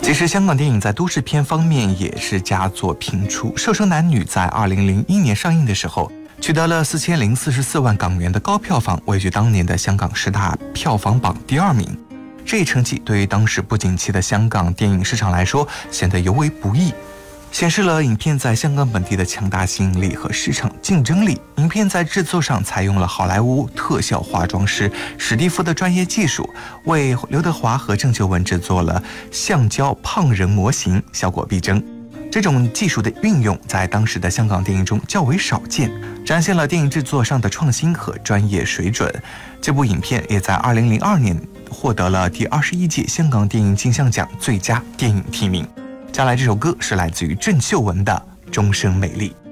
其实香港电影在都市片方面也是佳作频出，《瘦身男女》在2001年上映的时候，取得了4044万港元的高票房，位居当年的香港10大票房榜第2名。这一成绩对于当时不景气的香港电影市场来说显得尤为不易，显示了影片在香港本地的强大吸引力和市场竞争力。影片在制作上采用了好莱坞特效化妆师史蒂夫的专业技术，为刘德华和郑秀文制作了橡胶胖人模型，效果逼真。这种技术的运用在当时的香港电影中较为少见，展现了电影制作上的创新和专业水准。这部影片也在2002年获得了第21届香港电影金像奖最佳电影提名。接下来这首歌是来自于郑秀文的《终生美丽》。